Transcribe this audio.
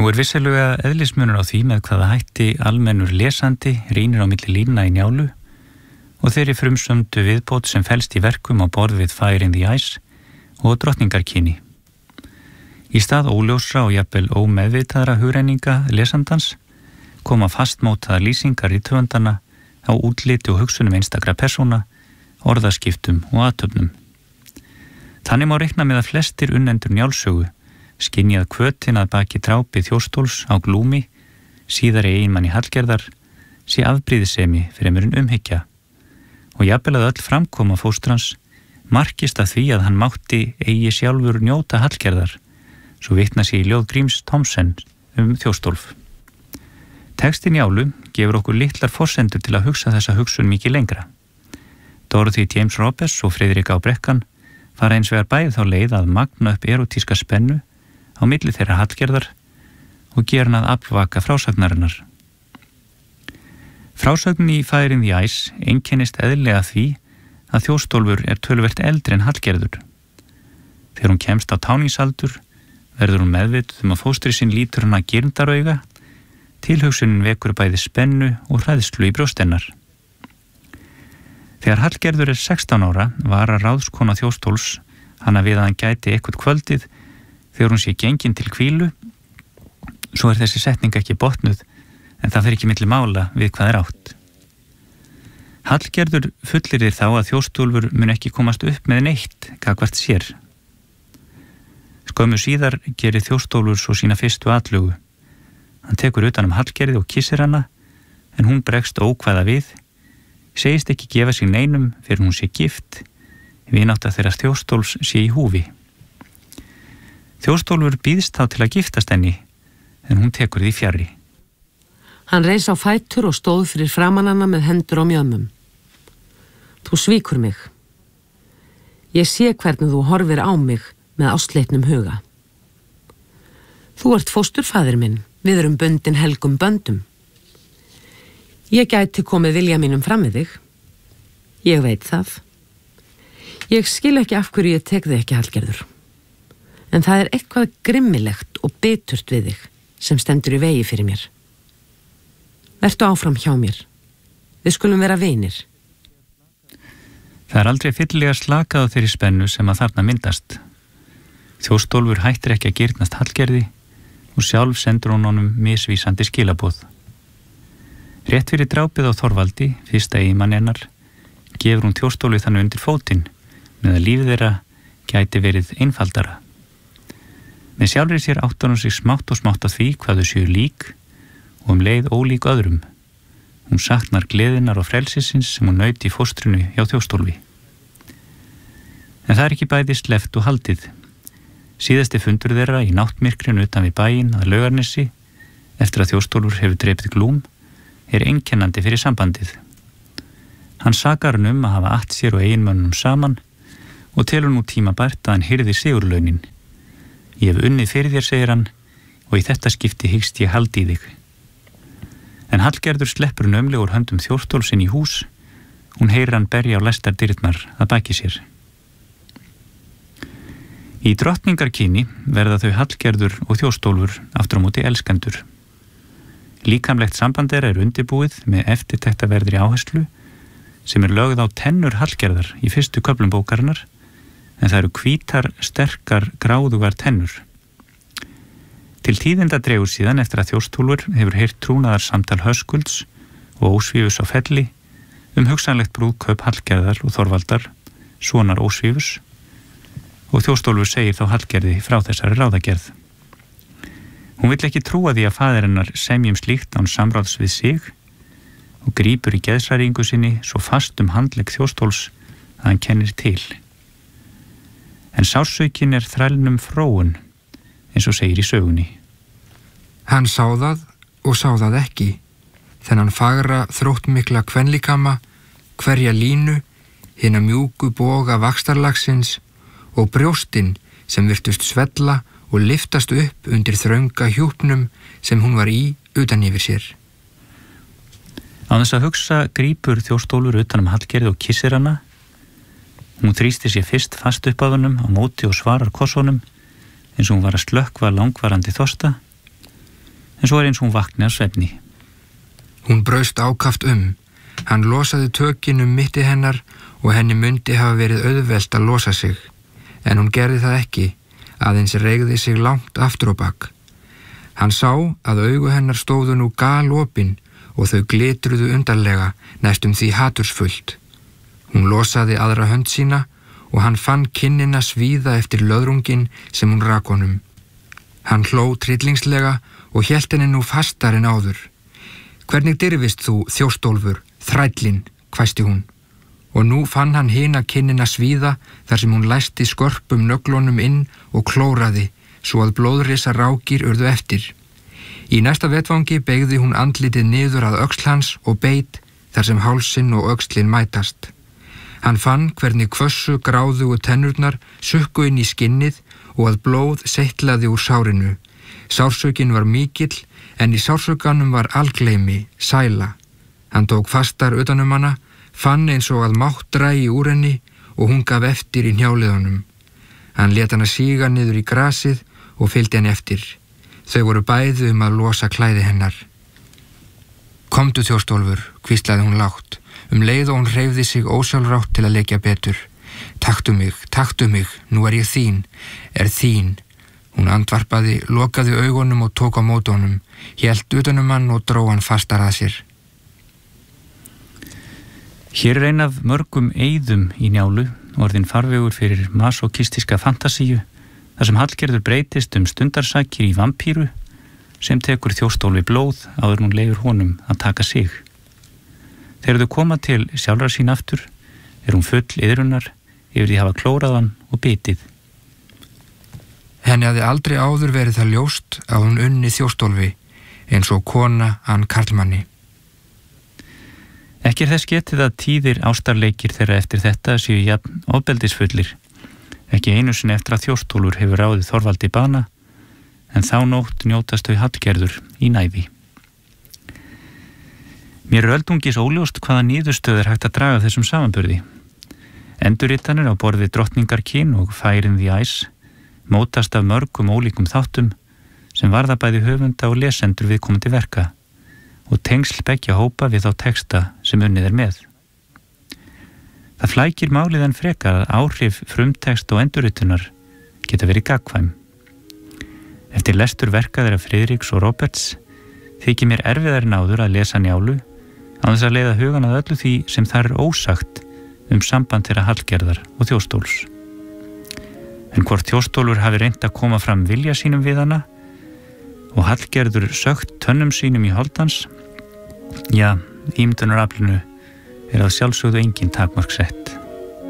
Nú vissulega eðlismunur á því með hvaða hætti almennur lesandi rýnir á milli línna í Njálu og þeirri frumsömdu viðbót sem felst í verkum á borð við Fire in the Ice og Drottningarkyni. Í stað óljósra og jafnvel ómeðvitaðra hugrenninga lesandans koma fastmótaðar lýsingar rithöfundana á útliti og hugsunum einstakra persóna, orðaskiptum og athöfnum. Þannig má reikna með að flestir unnendur Njálssögu skynjað hvötin að baki drápi Þjóstóls á Glúmi, síðari eiginmanni Hallgerðar, sé afbrýðisemi fremur en umhyggja og jafnvel að öll framkoma fóstrans markist að því að hann mátti eigi sjálfur njóta Hallgerðar, svo vitna sér í ljóð Gríms Thomsen Þjóstólf. Texti Njálu gefur okkur litlar forsendur til að hugsa þessa hugsun mikið lengra. Dorothy James Roberts og Friðrik á Brekkan fara eins vegar bæði þá leið að magna upp erotíska spennu á milli þeirra Hallgerðar og gera hann að aflvaka frásagnarinnar. Frásögn í Fire in the Ice einkennist eðlilega því að Þjóstólfur töluvert eldri en Hallgerður. Þegar hún kemst á táningsaldur verður hún meðvituð að fóstri sinn lítur hann að girndarauga, tilhugsunin vekur bæði spennu og hræðslu í brjóst hennar. Þegar Hallgerður 16 ára varar ráðskona Þjóstóls hana við að hann gæti eitthvað kvöldið þegar hún sé gengin til hvílu, svo þessi setning ekki botnuð en það fer ekki milli mála við hvað átt. Hallgerður fullyrir þá að Þjóstólfur mun ekki komast upp með neitt gagnvart sér. Skömmu síðar gerir Þjóstólfur svo sína fyrstu atlögu. Hann tekur utan Hallgerði og kissir hana, en hún bregst ókvæða við, segist ekki gefa sig neinum fyrir hún sé gift, vinátta þeirra Þjóstóls sé í húfi. Þjóstólfur býðst þá til að giftast henni, en hún tekur því fjarri. Hann reis á fætur og stóð fyrir framan hana með hendur á mjöðmum. Þú svíkur mig. Ég sé hvernig þú horfir á mig með ástleitnum huga. Þú ert fósturfaðir minn, við erum bundin helgum böndum. Ég gæti komið vilja mínum fram við þig. Ég veit það. Ég skil ekki af hverju ég tek þig ekki, Hallgerður. En það eitthvað grimmilegt og biturt við þig sem stendur í vegi fyrir mér. Vertu áfram hjá mér. Við skulum vera vinir. Það aldrei fyllilega slakað á þeirri spennu sem að þarna myndast. Þjóstólfur hættir ekki að girnast Hallgerði og sjálf sendur hún honum misvísandi skilaboð. Rétt fyrir drápið á Þorvaldi, fyrsta eiginmann hennar, gefur hún Þjóstólfi þannig undir fótinn með að lífið þeirra gæti verið einfaldara. Með sjálfri sér áttar hún sig smátt og smátt að því hvað þau séu lík og leið ólík öðrum. Hún saknar gleðinar og frelsisins sem hún naut í fóstrinu hjá Þjóstólfi. En það ekki bæði sleppt og haldið. Síðasti fundur þeirra í náttmyrkrinu utan við bæinn að Laugarnesi, eftir að Þjóstólfur hefur drepið Glúm, einkennandi fyrir sambandið. Hann sakar hann að hafa att sér og eiginmönnum saman og telur nú tímabært að hann hirði sigurlaunin. Ég hef unnið fyrir þér, segir hann, og í þetta skipti hyggst ég haldi í þig. En Hallgerður sleppur nömli úr höndum Þjóstóls inn í hús. Hún heyrir hann berja á lestardyrnar að baki sér. Í Drottningarkyni verða þau Hallgerður og Þjóstólfur aftur á móti elskendur. Líkamlegt samband þeirra undirbúið með eftirtektarverðri áherslu sem lögð á tennur Hallgerðar í fyrstu köflum bókarinnar, en það eru hvítar, sterkar, gráðugar tennur. Til tíðinda dregur síðan eftir að Þjóstólfur hefur heyrt trúnaðar samtal Höskulds og Ósvífus á Felli hugsanlegt brúðkaup Hallgerðar og Þorvaldar, sonar Ósvífus, og Þjóstólfur segir þá Hallgerði frá þessari ráðagerð. Hún vill ekki trúa því að faðir hennar semjum slíkt án samráðs við sig og grípur í geðshræringu sinni svo fast handlegg Þjóstóls að hann kennir til. En sársaukin þrælnum fróun, eins og segir í sögunni. Hann sá það og sá það ekki, þennan fagra þróttmikla kvenlíkama, hverja línu, hina mjúku boga vaxtarlagsins og brjóstin sem virtust svella og liftast upp undir þrönga hjúpnum sem hún var í utan yfir sér. Á þess að hugsa grípur Þjóstólfur utan Hallgerði og kissir hana. Hún þrýstir sér fyrst fast upp að honum á móti og svarar kossunum eins og hún var að slökkva langvarandi þorsta. en svo eins hún vakni af svefni. Hún braust ákaft Hann losaði tökin mitti hennar og henni mundi hafa verið auðvelt að losa sig, en hún gerði það ekki, aðeins reigði sig langt aftur á bak. Hann sá að augu hennar stóðu nú galopin og þau glitruðu undarlega, næstum því hatursfullt. Hún losaði aðra hönd sína og hann fann kinnina svíða eftir löðrungin sem hún rak honum. Hann hló tryllingslega og hélt henni nú fastar en áður. Hvernig dirfist þú, Þjóstólfur, þrællinn, hvæsti hún. Og nú fann hann hina kinnina svíða þar sem hún læsti skörpum nöglunum inn og klóraði, svo að blóðrisa rákir urðu eftir. Í næsta vettvangi beygði hún andlitið niður að öxl hans og beit þar sem hálsinn og öxlin mætast. Hann fann hvernig hvössu gráðu og tennurnar sukku inn í skinnið og að blóð seytlaði úr sárinu. Sársökin var mikill, en í sársökanum var algleymi, sæla. Hann tók fastar utanum hana, fann eins og að mátt drægi úr henni og hún gaf eftir í hnjáliðunum. Hann lét hana síga niður í grasið og fylgdi henni eftir. Þau voru bæði að losa klæði hennar. Komdu, Þjóstólfur, hvíslaði hún lágt, leið og hún hreyfði sig ósjálfrátt til að leggja betur. Taktu mig, nú ég þín, þín. Hún andvarpaði, lokaði augunum og tók á móti honum, hélt utanum hann og dró hann fastar að sér. Hér ein af mörgum eyðum í Njálu, orðin farvegur fyrir masókistiska fantasíu, þar sem Hallgerður breytist stundarsakir í vampíru sem tekur Þjóstólfi blóð áður hún leyfir honum að taka sig. Þegar þau koma til sjálfra sín aftur, hún full iðrunar yfir því hafa klórað hann og bitið. Henni hafði aldrei áður verið það ljóst að hún unni Þjóstólfi, eins og kona hann karlmanni. Ekki þess getið að tíðir ástarleikir þeirra eftir þetta séu jafn ofbeldisfullir, ekki einu sinni eftir að Þjóstólfur hefur ráðið Þorvaldi bana, en þá nótt njótast þau Hallgerður í næði. Mér öldungis óljóst hvaða niðurstöð hægt að draga þessum samanburði. Endurritanir á borð við Drottningarkyn og Fire in the Ice mótast af mörgum ólíkum þáttum sem varða bæði höfunda og lesendur viðkomandi verka og tengsl beggja hópa við þá texta sem unnið með. Það flækir málið en frekar að áhrif frumtext og endurritunar geta verið gagnkvæm. Eftir lestur verka þeirra Friðriks og Roberts þykir mér erfiðar en áður að lesa Njálu án þess að leiða hugan að öllu því sem þar ósagt samband þeirra Hallgerðar og Þjóstóls. En hvort Þjóstólfur hafi reynt að koma fram vilja sínum við hana og Hallgerður sögt tönnum sínum í holdans, já, ímyndunaraflinu að sjálfsögðu engin takmark sett.